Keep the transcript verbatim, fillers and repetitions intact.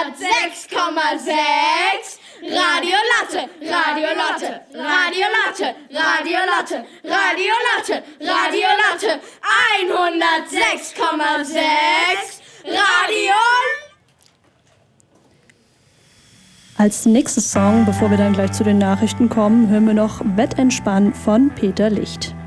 hundertsechs Komma sechs Radio Latte, Radio Latte, Radio Latte, Radio Latte, Radio Latte, Radio Latte, hundertsechs Komma sechs Radio. Als nächstes Song, bevor wir dann gleich zu den Nachrichten kommen, hören wir noch Wettentspann von Peter Licht.